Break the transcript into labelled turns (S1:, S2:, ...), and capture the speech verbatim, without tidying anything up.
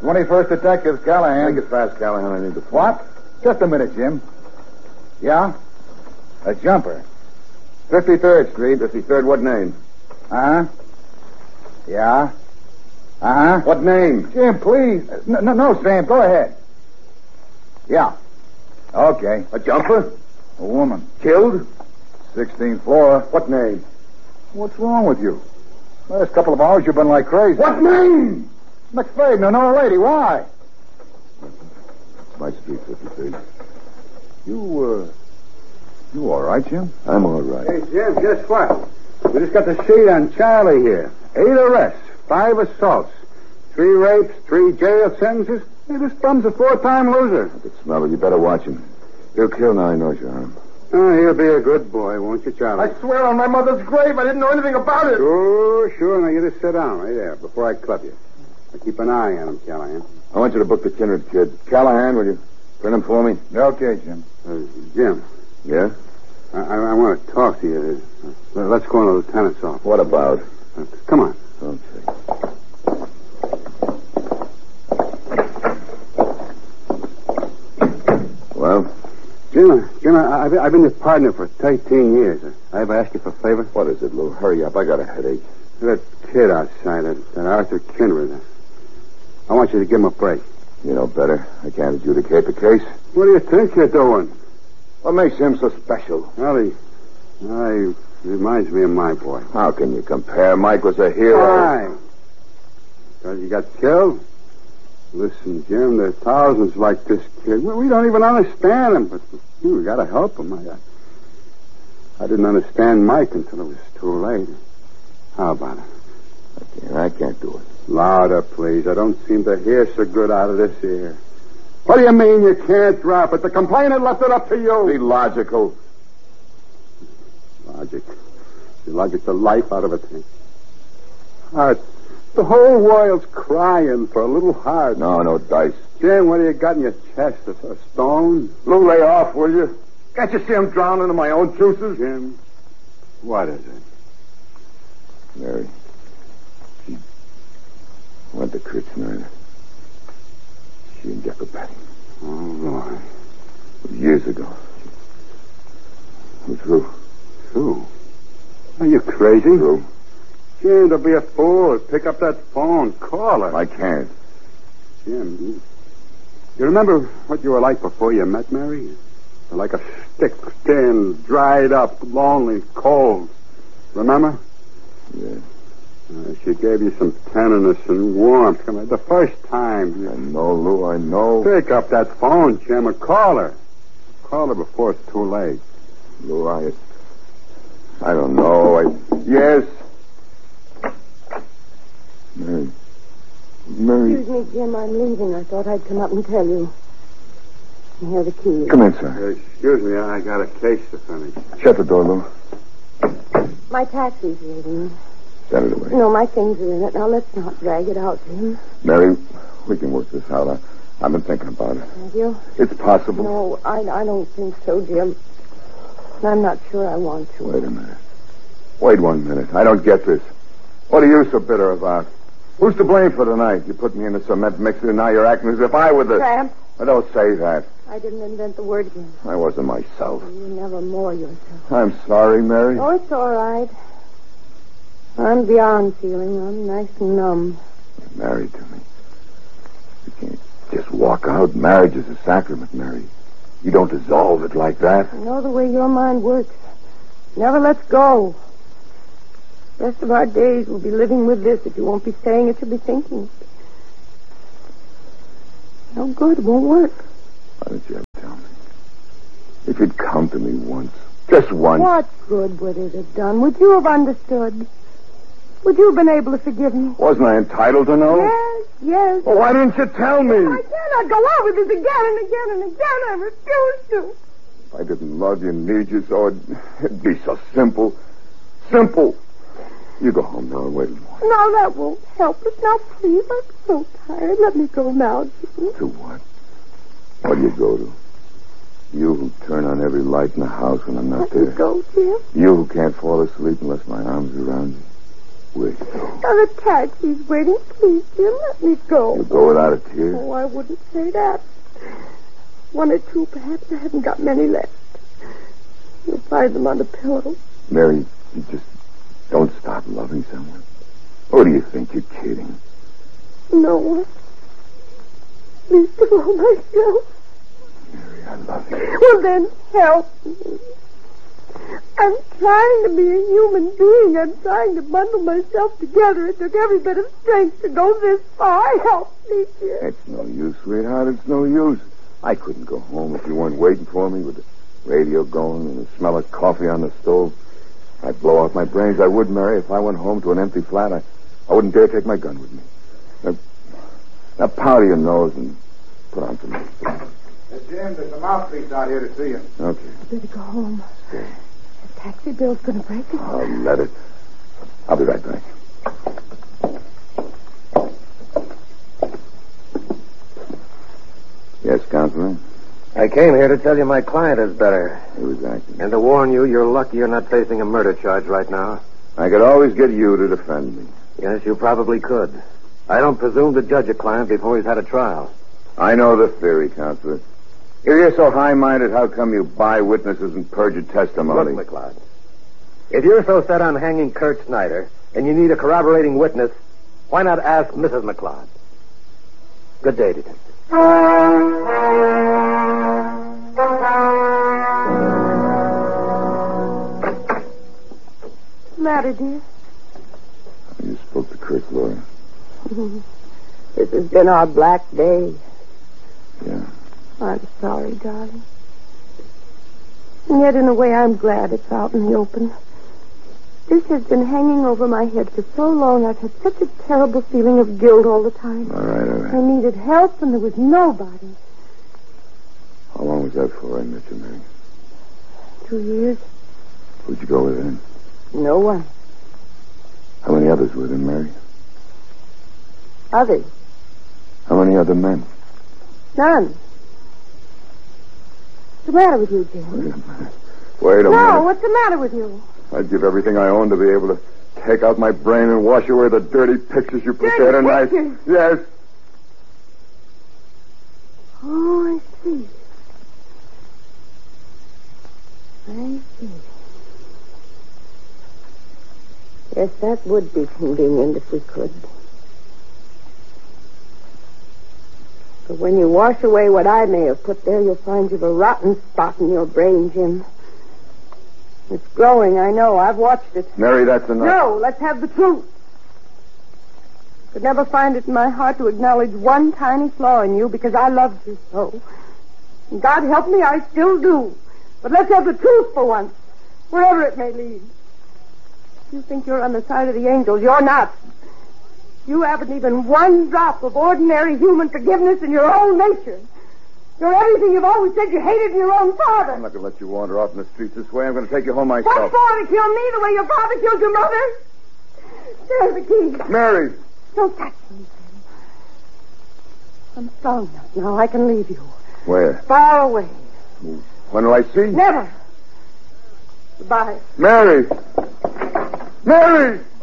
S1: twenty-first Detectives, Callahan.
S2: Make it fast, Callahan. I need the phone.
S1: What? Just a minute, Jim. Yeah? A jumper. fifty-third Street.
S2: fifty-third, what name?
S1: Uh-huh. Yeah? Uh-huh.
S2: What name?
S1: Jim, please. No, no, no, Sam. Go ahead. Yeah. Okay.
S2: A jumper?
S1: A woman.
S2: Killed?
S1: sixteenth floor.
S2: What name?
S1: What's wrong with you? Last couple of hours you've been like crazy.
S2: What name?
S1: McFadden, an old lady. Why?
S2: It's my street, fifty-third.
S1: You, uh... You all right, Jim?
S2: I'm all right.
S3: Hey, Jim, guess what? We just got the sheet on Charlie here. Eight arrests, five assaults, three rapes, three jail sentences. Hey, this bum's a four-time loser.
S2: I could smell it. You better watch him. He'll kill now he knows you're armed.
S3: Oh, he'll be a good boy, won't you, Charlie?
S1: I swear on my mother's grave I didn't know anything about it.
S3: Sure, sure. Now, you just sit down right there before I club you. I keep an eye on him, Callahan.
S2: I want you to book the Kindred kid. Callahan, will you print him for me?
S1: Okay, Jim.
S3: Uh, Jim,
S2: Yeah?
S3: I, I, I want to talk to you. Uh, let's go in the lieutenant's office.
S2: What about?
S3: Uh, come on.
S2: Okay. Well?
S3: Jim, Jim, I, I've, I've been your partner for thirteen years. I ever asked you for a favor?
S2: What is it, Lou? Hurry up. I got a headache.
S3: That kid outside, that, that Arthur Kindred. I want you to give him a break.
S2: You know better. I can't adjudicate the case.
S3: What do you think you're doing?
S2: What makes him so special?
S3: Well, he, uh, he reminds me of my boy.
S2: How can you compare? Mike was a hero.
S3: Why? Because he got killed? Listen, Jim, there are thousands like this kid. We, we don't even understand him, but we got to help him. I, I didn't understand Mike until it was too late. How about it?
S2: I can't, I can't do it.
S3: Louder, please. I don't seem to hear so good out of this ear. What do you mean you can't drop it? The complainant left it up to you.
S2: Be logical.
S3: Logic. You logic the life out of a thing. Heart. The whole world's crying for a little heart.
S2: No, no dice.
S3: Jim, what do you got in your chest? A, a stone?
S2: Lou, lay off, will you? Can't you see I'm drowning in my own juices?
S3: Jim, what is it?
S2: Mary. She went to Kirchner. She and Jacobati.
S3: Oh, Lord.
S2: It was years ago. It was Rue.
S3: Rue? Are you crazy?
S2: Rue.
S3: Jim, don't be a fool. Pick up that phone. Call her.
S2: I can't.
S3: Jim, you, you remember what you were like before you met Mary? You were like a stick, thin, dried up, lonely, cold. Remember?
S2: Yeah.
S3: Uh, she gave you some tenderness and warmth. Come on, the first time. You...
S2: I know, Lou, I know.
S3: Pick up that phone, Jim, and call her. Call her before it's too late.
S2: Lou, I... I don't know. I... Yes? Mary. Mary.
S4: Excuse me, Jim, I'm leaving. I thought I'd come up and tell you. And here are the keys.
S2: Come in, sir.
S3: Uh, excuse me, I got a case to finish.
S2: Shut the door, Lou.
S4: My taxi's waiting.
S2: Send it away.
S4: No, my things are in it. Now, let's not drag it out, Jim.
S2: Mary, we can work this out. I, I've been thinking about it.
S4: Have you?
S2: It's possible.
S4: No, I, I don't think so, Jim. I'm not sure I want to.
S2: Wait a minute. Wait one minute. I don't get this. What are you so bitter about? Who's to blame for tonight? You put me in the cement mixer, and now you're acting as if I were the...
S4: Tramp.
S2: Oh, don't say that.
S4: I didn't invent the word again.
S2: I wasn't myself.
S4: You never more yourself.
S2: I'm sorry, Mary.
S4: Oh, it's all right. I'm beyond feeling. I'm nice and numb.
S2: You're married to me. You can't just walk out. Marriage is a sacrament, Mary. You don't dissolve it like that.
S4: I know the way your mind works. Never lets go. The rest of our days we'll be living with this. If you won't be saying it, you'll be thinking it. No good. It won't work.
S2: Why didn't you ever tell me? If you'd come to me once. Just once.
S4: What good would it have done? Would you have understood? Would you have been able to forgive me?
S2: Wasn't I entitled to know?
S4: Yes, yes.
S2: Well, why didn't you tell me?
S4: I cannot go on with this again and again and again. I refuse to.
S2: If I didn't love you and need you so, it'd, it'd be so simple. Simple. You go home now and wait a moment.
S4: No, that won't help us. Now, please, I'm so tired. Let me go now, Jim.
S2: To what? What do you go to? You who turn on every light in the house when I'm not
S4: Let
S2: there.
S4: me go, Jim.
S2: You who can't fall asleep unless my arms are around you. Where'd you go?
S4: Now, the taxi's waiting. Please, Jim, let me go.
S2: You go without a tear?
S4: Oh, I wouldn't say that. One or two, perhaps. I haven't got many left. You'll find them on the pillow.
S2: Mary, you just don't stop loving someone. What do you think? You're kidding.
S4: No one. Least of all myself.
S2: Mary, I love you.
S4: Well, then, help me. I'm trying to be a human being. I'm trying to bundle myself together. It took every bit of strength to go this far. Help me, dear.
S2: It's no use, sweetheart. It's no use. I couldn't go home if you weren't waiting for me with the radio going and the smell of coffee on the stove. I'd blow out my brains. I would, Mary. If I went home to an empty flat, I, I wouldn't dare take my gun with me. Now, now powder your nose and put on some medicine.
S1: Hey, Jim, there's a mouthpiece out here to see you.
S2: Okay.
S4: I better go home.
S2: Okay.
S4: The taxi bill's going to break it.
S2: I'll let it. I'll be right back. Yes, Councilman?
S5: I came here to tell you my client is better.
S2: He was acting.
S5: And to warn you, you're lucky you're not facing a murder charge right now.
S2: I could always get you to defend me.
S5: Yes, you probably could. I don't presume to judge a client before he's had a trial.
S2: I know the theory, Counselor. If you're so high-minded, how come you buy witnesses and perjure testimony?
S5: Look, McLeod, if you're so set on hanging Kurt Snyder and you need a corroborating witness, why not ask Missus McLeod? Good day, Detective.
S4: Matter, dear?
S2: You spoke to Kurt, Laura.
S4: This has been our black day.
S2: Yeah.
S4: I'm sorry, darling. And yet, in a way, I'm glad it's out in the open. This has been hanging over my head for so long. I've had such a terrible feeling of guilt all the time.
S2: All right, all right.
S4: I needed help, and there was nobody.
S2: How long was that for I met you, Mary?
S4: Two years.
S2: Who'd you go with then?
S4: No one.
S2: How many others were there, Mary?
S4: Others.
S2: How many other men?
S4: None. What's the matter with you, Jim?
S2: Wait a minute. Wait a
S4: no,
S2: minute.
S4: what's the matter with you?
S2: I'd give everything I own to be able to take out my brain and wash away the dirty pictures you put
S4: Dirty
S2: there tonight.
S4: pictures?
S2: Yes.
S4: Oh, I see. I see. Yes, that would be convenient if we could. But when you wash away what I may have put there, you'll find you've a rotten spot in your brain, Jim. It's growing, I know. I've watched it.
S2: Mary, that's enough.
S4: No, let's have the truth. Could never find it in my heart to acknowledge one tiny flaw in you because I loved you so. And God help me, I still do. But let's have the truth for once, wherever it may lead. You think you're on the side of the angels. You're not. You haven't even one drop of ordinary human forgiveness in your own nature. You're everything you've always said you hated in your own father.
S2: I'm not going to let you wander off in the streets this way. I'm going to take you home myself.
S4: What for? To kill me the way your father killed your mother? There's the key.
S2: Mary!
S4: Don't touch me. I'm strong enough now. I can leave you.
S2: Where?
S4: Far away.
S2: When will I see?
S4: Never. Goodbye.
S2: Mary! Mary!